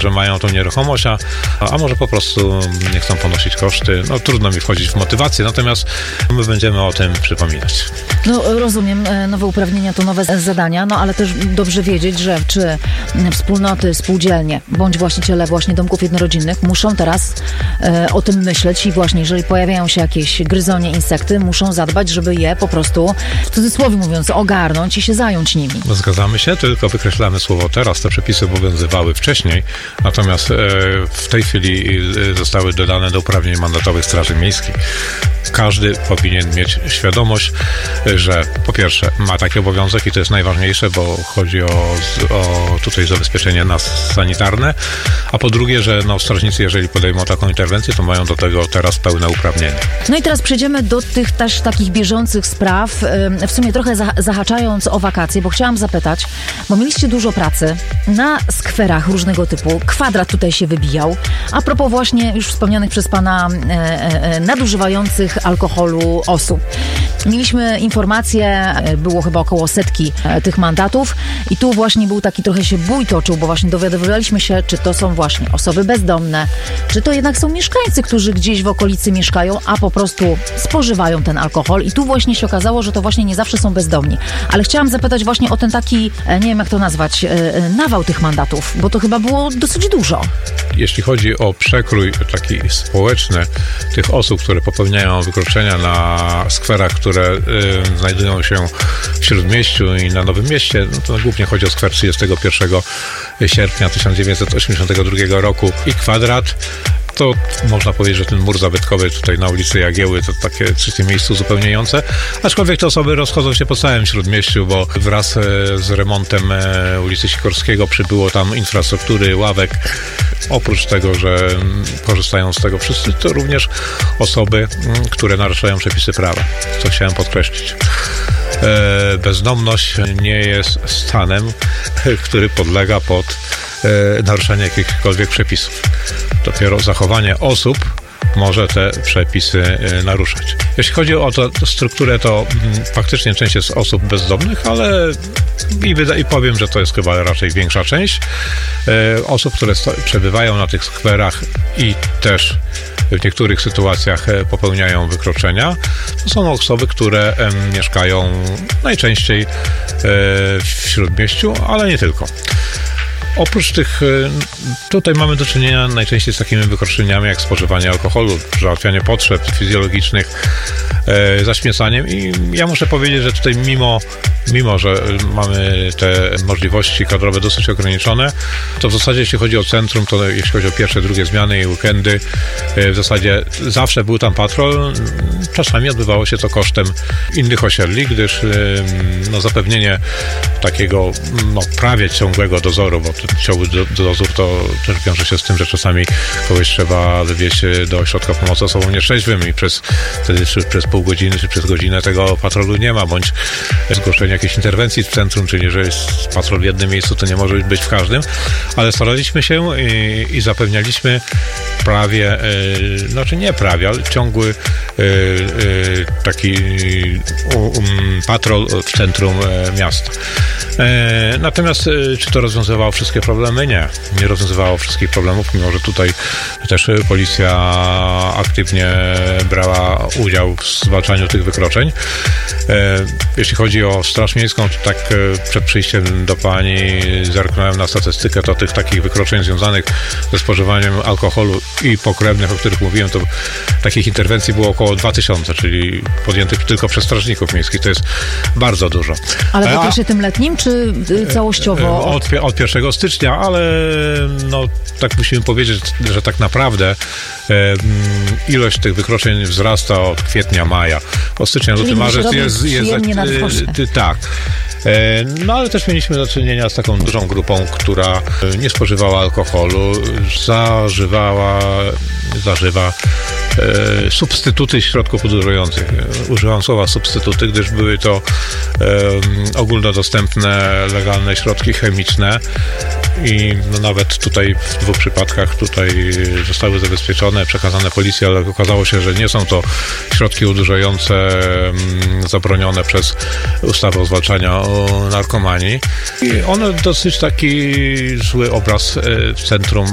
że mają tą nieruchomość, a może po prostu nie chcą ponosić koszty. No trudno mi wchodzić w motywację, natomiast my będziemy o tym przypominać. No rozumiem, nowe uprawnienia to nowe zadania, no ale też dobrze wiedzieć, że czy wspólnoty, spółdzielnie, bądź właściciele właśnie domków jednorodzinnych muszą teraz o tym myśleć i właśnie jeżeli pojawiają się jakieś gryzonie, insekty, muszą zadbać, żeby je po prostu, w cudzysłowie mówiąc, ogarnąć i się zająć nimi. Zgadzamy się, tylko wykreślamy słowo teraz. Te przepisy obowiązywały wcześniej, natomiast w tej chwili zostały dodane do uprawnień mandatowych Straży Miejskiej. Każdy powinien mieć świadomość, że po pierwsze ma taki obowiązek i to jest najważniejsze, bo chodzi o tutaj zabezpieczenie nas sanitarne, a po drugie, że strażnicy, jeżeli podejmą taką interwencję, to mają do tego teraz pełne uprawnienia. No i teraz przejdziemy do tych też takich bieżących spraw, w sumie trochę zahaczając o wakacje, bo chciałam zapytać, bo mieliście dużo pracy na skwerach różnego typu, kwadrat tutaj się wybijał, a propos właśnie już wspomnianych przez pana nadużywających alkoholu osób. Mieliśmy informacje, było chyba około 100 tych mandatów i tu właśnie był taki trochę się bój toczył, bo właśnie dowiadywaliśmy się, czy to są właśnie osoby bezdomne, czy to jednak są mieszkańcy, którzy gdzieś w okolicy mieszkają, a po prostu spożywają ten alkohol i tu właśnie się okazało, że to właśnie nie zawsze są bezdomni. Ale chciałam zapytać właśnie o ten taki, nie wiem jak to nazwać, nawał tych mandatów, bo to chyba było dosyć dużo. Jeśli chodzi o przekrój taki społeczny tych osób, które popełniają wykroczenia na skwerach, które znajdują się w Śródmieściu i na Nowym Mieście, no to głównie chodzi o skwer 31 sierpnia 1982 roku i kwadrat, to można powiedzieć, że ten mur zabytkowy tutaj na ulicy Jagieły to takie trzecie miejsce uzupełniające, aczkolwiek te osoby rozchodzą się po całym Śródmieściu, bo wraz z remontem ulicy Sikorskiego przybyło tam infrastruktury, ławek. Oprócz tego, że korzystają z tego wszyscy, to również osoby, które naruszają przepisy prawa, co chciałem podkreślić. Bezdomność nie jest stanem, który podlega pod naruszanie jakichkolwiek przepisów. Dopiero zachowanie osób może te przepisy naruszać. Jeśli chodzi o strukturę, to faktycznie część jest osób bezdomnych, ale i powiem, że to jest chyba raczej większa część osób, które przebywają na tych skwerach i też w niektórych sytuacjach popełniają wykroczenia. To są osoby, które mieszkają najczęściej w Śródmieściu, ale nie tylko. Oprócz tych, tutaj mamy do czynienia najczęściej z takimi wykroczeniami jak spożywanie alkoholu, załatwianie potrzeb fizjologicznych, zaśmiecaniem i ja muszę powiedzieć, że tutaj mimo że mamy te możliwości kadrowe dosyć ograniczone, to w zasadzie jeśli chodzi o centrum, to jeśli chodzi o pierwsze, drugie zmiany i weekendy, w zasadzie zawsze był tam patrol. Czasami odbywało się to kosztem innych osiedli, gdyż zapewnienie takiego prawie ciągłego dozoru, bo ciągły dozór to też wiąże się z tym, że czasami kogoś trzeba wywieźć do ośrodka pomocy osobom nieszczęśliwym i wtedy przez pół godziny czy przez godzinę tego patrolu nie ma, bądź zgłoszenie jakiejś interwencji w centrum, czyli jeżeli jest patrol w jednym miejscu, to nie może być w każdym, ale staraliśmy się i zapewnialiśmy prawie, nie prawie, ale ciągły taki patrol w centrum miasta. Natomiast czy to rozwiązywało wszystkie problemy? Nie rozwiązywało wszystkich problemów, mimo że tutaj też policja aktywnie brała udział w zwalczaniu tych wykroczeń. Jeśli chodzi o Straż Miejską, to tak przed przyjściem do pani zerknąłem na statystykę, to tych takich wykroczeń związanych ze spożywaniem alkoholu i pokrewnych, o których mówiłem, to takich interwencji było około 2000, czyli podjętych tylko przez strażników miejskich. To jest bardzo dużo. Ale w okresie tym letnim, czy całościowo? Od 1 stycznia, ale tak musimy powiedzieć, że tak naprawdę ilość tych wykroczeń wzrasta od kwietnia, maja. Od stycznia do marzec jest tak. Ale też mieliśmy do czynienia z taką dużą grupą, która nie spożywała alkoholu, zażywa substytuty środków odurzających. Używam słowa substytuty, gdyż były to ogólnodostępne, legalne środki chemiczne i nawet tutaj w 2 przypadkach zostały zabezpieczone, przekazane policji, ale okazało się, że nie są to środki odurzające zabronione przez ustawę o zwalczaniu narkomanii. I one dosyć taki zły obraz w centrum